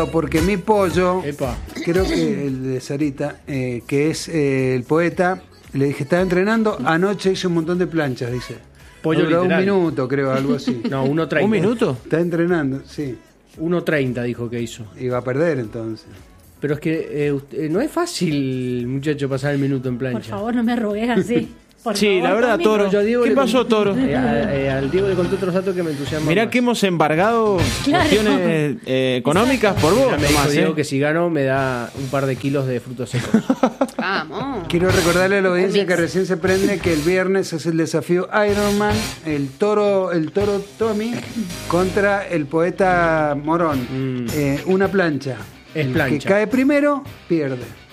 preocupado porque mi pollo, Epa. creo que el de Sarita, que es el poeta, le dije, estaba entrenando, anoche hice un montón de planchas, dice. Pollo Duró literal. un minuto, creo, algo así. No, 1.30. ¿Un minuto? Está entrenando, sí. 1.30 dijo que hizo. Y va a perder entonces. Pero es que no es fácil, muchacho, pasar el minuto en plancha. Por favor, no me rogues así. Por Sí, favor, la verdad, conmigo. Toro. Yo a Diego ¿Qué le pasó, conté- Toro? Al Diego le conté otros datos que me entusiasman Mirá más. que hemos embargado Claro. cuestiones económicas por vos, Ya me dijo Tomás, Diego que si gano me da un par de kilos de frutos secos. Vamos. Quiero recordarle a la audiencia Un que mix. recién se prende que el viernes es el desafío Ironman, el toro Tommy contra el poeta Morón. Una plancha. Es El plancha. que cae primero, pierde.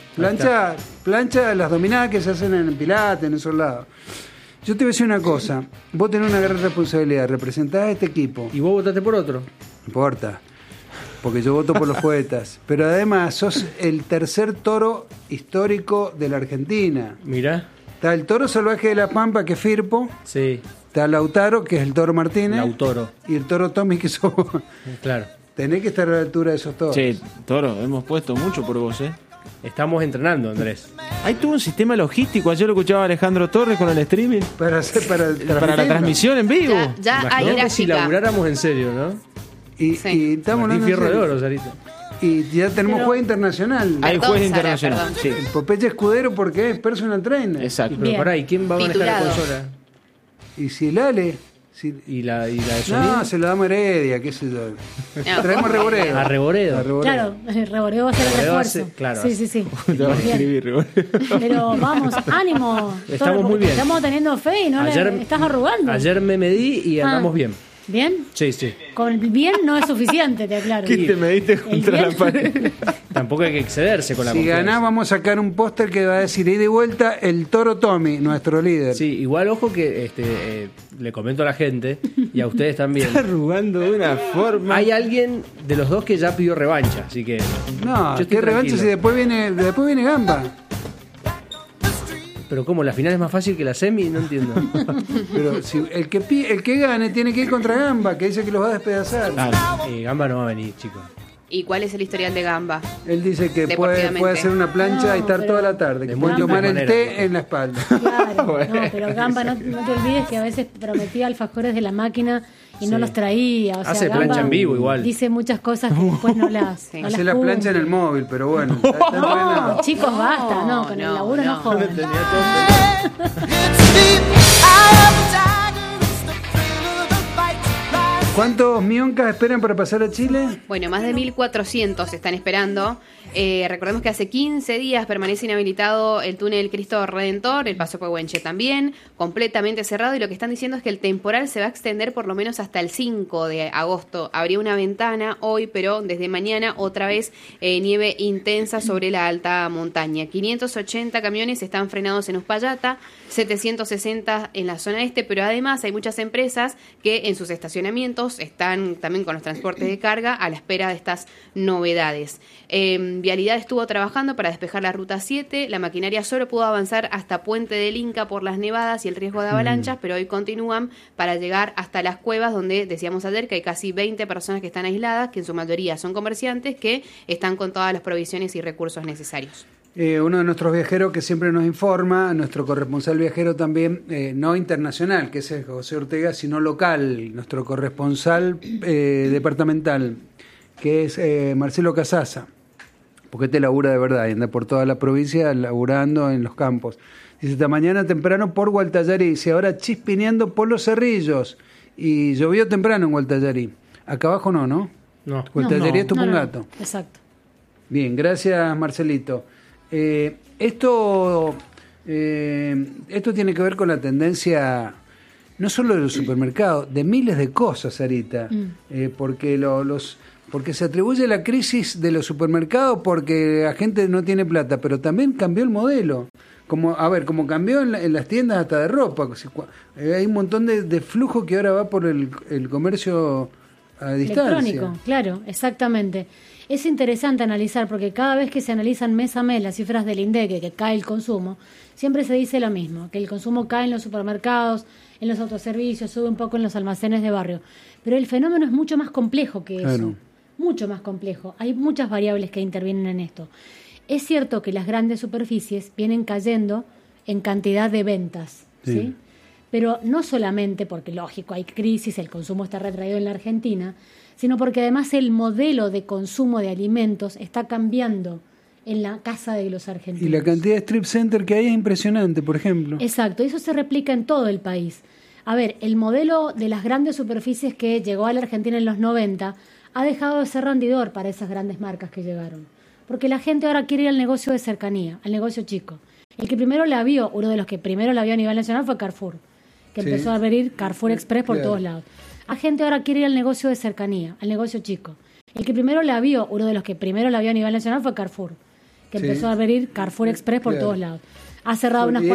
Plancha las dominadas que se hacen en el Pilates, en esos lados. Yo te voy a decir una cosa. Vos tenés una gran responsabilidad. Representás a este equipo. ¿Y vos votaste por otro? No importa. Porque yo voto por los poetas. Pero además sos el tercer toro histórico de la Argentina. Mirá. Está el toro salvaje de la Pampa, que es Firpo. Sí, Está Lautaro, que es el toro Martínez. Lautaro. Y el toro Tommy, que sos vos. Claro. Tenés que estar a la altura de esos toros. Che, Toro, hemos puesto mucho por vos, ¿eh? Estamos entrenando, Andrés. Ahí tuvo un sistema logístico. Ayer lo escuchaba Alejandro Torres con el streaming. Para Para la transmitirlo. transmisión en vivo. Ya hay Imagínate si gráfica. laburáramos en serio, ¿no? Y, Sí. y estamos Martín hablando en Fierro de serio. Oro, Sarita. Y ya tenemos Pero- juego internacional. Hay Perdón, juez Sara, internacional. perdón. Sí, El Popeye Escudero, porque es personal trainer. exacto. Pero Bien. pará, ¿y quién va a manejar la Titulado. consola? Y si el Ale. ¿Y la de sonido? No, se lo damos a Heredia, qué sé yo. No. Traemos Reboredo. A Reboredo. A Reboredo. Claro, Reboreo va a ser el Reboreo refuerzo. hace- claro, Sí, sí, sí. Te va a Bien. escribir. Pero vamos, ánimo. Estamos Toro, muy porque bien. Estamos teniendo fe y no le estás arrugando. Ayer me medí y andamos Ah. bien. ¿Bien? Sí, sí. Con el bien no es suficiente, te aclaro. ¿Qué te mediste contra la bien? pared? Tampoco hay que excederse con la Si confianza. ganás, vamos a sacar un póster que va a decir: ida y de vuelta, el toro Tommy, nuestro líder. Sí, igual ojo que le comento a la gente y a ustedes también. Está arrugando de una forma. Hay alguien de los dos que ya pidió revancha, así que. No, yo estoy qué revancha si tranquilo. después viene Gamba. Pero ¿cómo? ¿La final es más fácil que la semi? No entiendo. Pero si el que gane tiene que ir contra Gamba, que dice que los va a despedazar. Claro. Gamba no va a venir, chicos. ¿Y cuál es el historial de Gamba? Él dice que puede Deportivamente. hacer una plancha No, y estar pero- toda la tarde, que De puede múltiples tomar el maneras. té en la espalda. Claro, no, pero Gamba, no te olvides que a veces prometía alfajores de la máquina y no los traía. O sea, Hace Gamba plancha en vivo igual. Dice muchas cosas que después no las. Sí. no las Hace la plancha en el cumple. móvil, pero bueno. Está entrenado. No, chicos, basta, no, con el no, laburo no, no. jodan. ¿Cuántos mioncas esperan para pasar a Chile? Bueno, más de 1.400 están esperando. Recordemos que hace 15 días permanece inhabilitado el túnel Cristo Redentor, el paso Pehuenche también, completamente cerrado, y lo que están diciendo es que el temporal se va a extender por lo menos hasta el 5 de agosto. Habría una ventana hoy, pero desde mañana otra vez nieve intensa sobre la alta montaña. 580 camiones están frenados en Uspallata, 760 en la zona este, pero además hay muchas empresas que en sus estacionamientos están también con los transportes de carga a la espera de estas novedades. Vialidad estuvo trabajando para despejar la ruta 7, la maquinaria solo pudo avanzar hasta Puente del Inca por las nevadas y el riesgo de avalanchas, pero hoy continúan para llegar hasta las cuevas, donde decíamos ayer que hay casi 20 personas que están aisladas, que en su mayoría son comerciantes, que están con todas las provisiones y recursos necesarios. Uno de nuestros viajeros que siempre nos informa, nuestro corresponsal viajero también, no internacional, que es José Ortega, sino local, nuestro corresponsal departamental, que es Marcelo Casaza, porque este labura de verdad y anda por toda la provincia laburando en los campos. Dice: esta mañana temprano por Gualtallarí, dice, ahora chispineando por los Cerrillos, y llovió temprano en Gualtallarí. Acá abajo no, ¿no? No. Gualtallarí es No, no, Tupungato. exacto. Bien, gracias Marcelito. Esto tiene que ver con la tendencia, no solo de los supermercados, de miles de cosas, Sarita, porque se atribuye la crisis de los supermercados porque la gente no tiene plata, pero también cambió el modelo. Como cambió en las tiendas hasta de ropa. Hay un montón de flujo que ahora va por el comercio a distancia. Electrónico, claro, exactamente. Es interesante analizar porque cada vez que se analizan mes a mes las cifras del INDEC, que cae el consumo, siempre se dice lo mismo, que el consumo cae en los supermercados, en los autoservicios, sube un poco en los almacenes de barrio. Pero el fenómeno es mucho más complejo que eso. Claro. mucho más complejo. Hay muchas variables que intervienen en esto. Es cierto que las grandes superficies vienen cayendo en cantidad de ventas, ¿sí? Pero no solamente porque, lógico, hay crisis, el consumo está retraído en la Argentina, sino porque además el modelo de consumo de alimentos está cambiando en la casa de los argentinos. Y la cantidad de strip center que hay es impresionante, por ejemplo. Exacto, eso se replica en todo el país. A ver, el modelo de las grandes superficies que llegó a la Argentina en los 90 ha dejado de ser rendidor para esas grandes marcas que llegaron. Porque la gente ahora quiere ir al negocio de cercanía, al negocio chico. El que primero la vio, uno de los que primero la vio a nivel nacional fue Carrefour, que empezó a abrir Carrefour Express por todos lados. La gente ahora quiere ir al negocio de cercanía, al negocio chico. El que primero la vio, uno de los que primero la vio a nivel nacional fue Carrefour, que empezó a abrir Carrefour Express por todos lados. Ha cerrado unas